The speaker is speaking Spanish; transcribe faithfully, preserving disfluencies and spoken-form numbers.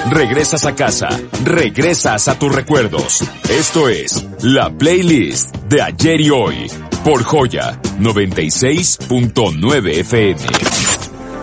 regresas a casa, regresas a tus recuerdos. Esto es la playlist de ayer y hoy por Joya noventa y seis punto nueve F M.